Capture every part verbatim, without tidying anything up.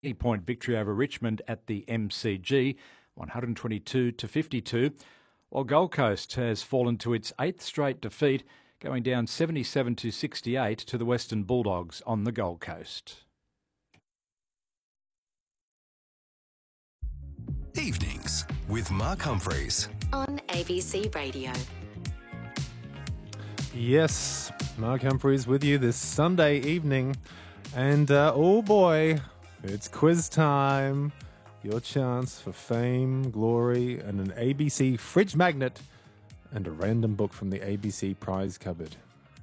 point victory over Richmond at the M C G, one hundred twenty-two to fifty-two, while Gold Coast has fallen to its eighth straight defeat, going down seventy-seven to sixty-eight to the Western Bulldogs on the Gold Coast. Evenings with Mark Humphreys on A B C Radio. Yes, Mark Humphreys with you this Sunday evening. And, uh, oh boy, it's quiz time. Your chance for fame, glory, and an A B C fridge magnet and a random book from the A B C prize cupboard.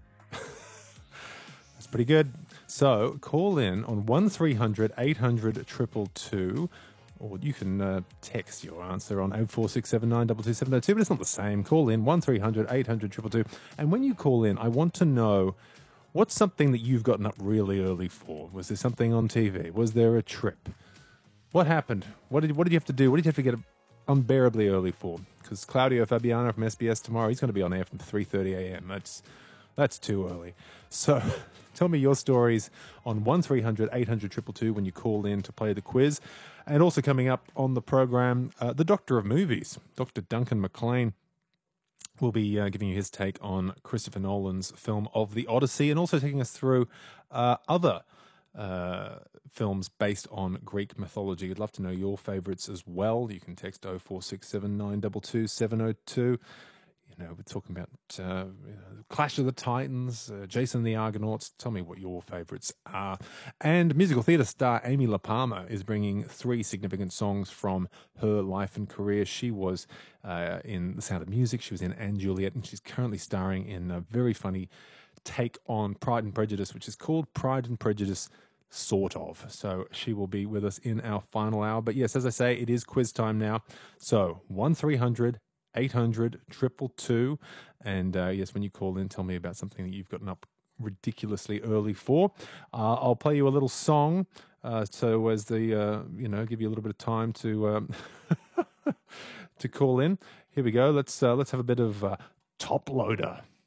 That's pretty good. So call in on one three hundred eight hundred two two two, or you can uh, text your answer on oh four six seven nine two two seven oh two, but it's not the same. Call in one three hundred eight hundred two two two. And when you call in, I want to know, what's something that you've gotten up really early for? Was there something on T V? Was there a trip? What happened? What did what did you have to do? What did you have to get up unbearably early for? Because Claudio Fabiano from S B S tomorrow, he's going to be on air from three thirty a.m. That's that's too early. So tell me your stories on one three hundred eight hundred two two two when you call in to play the quiz. And also coming up on the program, uh, the Doctor of Movies, Doctor Duncan McLean, will be uh, giving you his take on Christopher Nolan's film of the Odyssey, and also taking us through uh, other uh, films based on Greek mythology. I'd love to know your favourites as well. You can text oh four six seven nine two two seven oh two. You know, we're talking about uh, you know, Clash of the Titans, uh, Jason and the Argonauts. Tell me what your favourites are. And musical theatre star Amy La Palmer is bringing three significant songs from her life and career. She was uh, in The Sound of Music, she was in Anne Juliet, and she's currently starring in a very funny take on Pride and Prejudice, which is called Pride and Prejudice Sort of. So she will be with us in our final hour. But yes, as I say, it is quiz time now. So one three hundred eight hundred two two two. And uh, yes, when you call in, tell me about something that you've gotten up ridiculously early for. Uh, I'll play you a little song. Uh, so as the, uh, you know, give you a little bit of time to um, to call in. Here we go. Let's uh, let's have a bit of uh, Top Loader.